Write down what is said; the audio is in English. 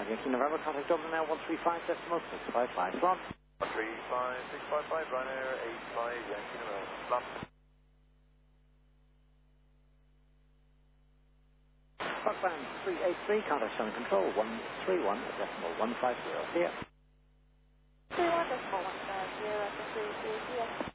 Yankee November, contact Dublin now 135.655, slot. 135.655, Ryanair 85, Yankee November, slot. Rockband 383, contact Sun Control 131.150, here. 31.150,